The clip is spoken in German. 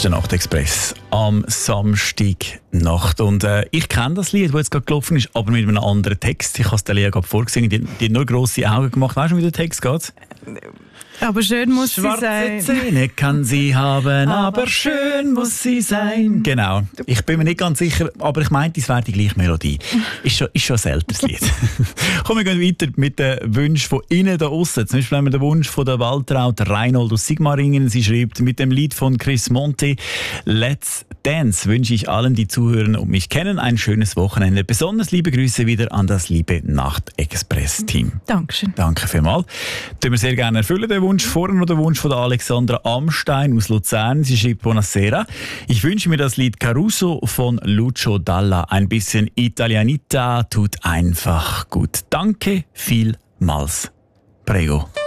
ist der Nachtexpress am Samstagnacht. Und ich kenne das Lied, das jetzt gerade gelaufen ist, aber mit einem anderen Text. Ich habe es der Lea gerade vorgesungen. Die hat nur grosse Augen gemacht. Weißt du, wie der Text geht? Aber schön muss sie sein. Schwarze Zähne kann sie haben, aber schön muss sie sein. Genau. Ich bin mir nicht ganz sicher, aber ich meinte, es wäre die gleiche Melodie. Ist schon ein älteres Lied. Komm, wir gehen weiter mit den Wünschen von innen da aussen. Zum Beispiel haben wir den Wunsch von der Waltraud Reinhold aus Sigmaringen. Sie schreibt mit dem Lied von Chris Monti «Let's Dance» wünsche ich allen, die zuhören und mich kennen, ein schönes Wochenende. Besonders liebe Grüße wieder an das liebe Nacht-Express-Team. Dankeschön. Danke vielmals. Den wir sehr gerne erfüllen, den Wunsch. Vorher noch der Wunsch von der Alexandra Amstein aus Luzern. Sie schreibt «Buonasera. Ich wünsche mir das Lied Caruso von Lucio Dalla. Ein bisschen Italianita tut einfach gut. Danke vielmals. Prego.»